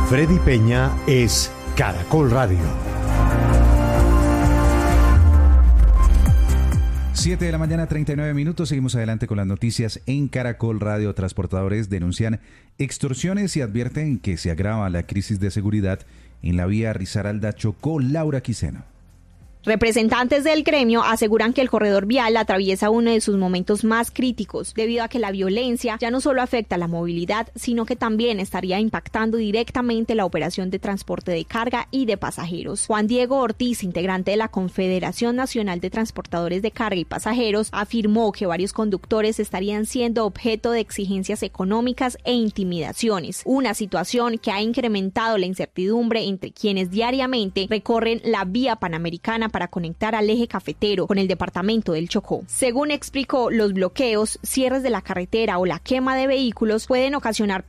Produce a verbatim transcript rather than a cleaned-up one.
Freddy Peña es Caracol Radio. siete de la mañana, treinta y nueve minutos. Seguimos adelante con las noticias en Caracol Radio. Transportadores denuncian extorsiones y advierten que se agrava la crisis de seguridad en la vía Risaralda-Chocó. Laura Quiseno. Representantes del gremio aseguran que el corredor vial atraviesa uno de sus momentos más críticos, debido a que la violencia ya no solo afecta la movilidad, sino que también estaría impactando directamente la operación de transporte de carga y de pasajeros. Juan Diego Ortiz, integrante de la Confederación Nacional de Transportadores de Carga y Pasajeros, afirmó que varios conductores estarían siendo objeto de exigencias económicas e intimidaciones, una situación que ha incrementado la incertidumbre entre quienes diariamente recorren la vía panamericana para conectar al eje cafetero con el departamento del Chocó. Según explicó, los bloqueos, cierres de la carretera o la quema de vehículos pueden ocasionar